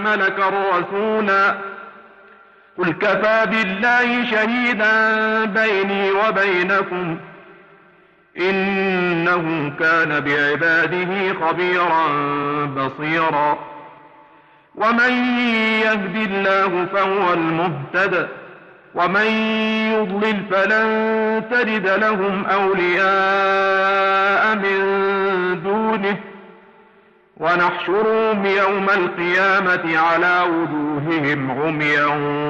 ملكا رسولا قل كفى بالله شهيدا بيني وبينكم إنه كان بعباده خبيرا بصيرا ومن يهد الله فهو المهتد ومن يضلل فلن تجد لهم أولياء من دونه ونحشرهم يوم القيامة على وجوههم عميا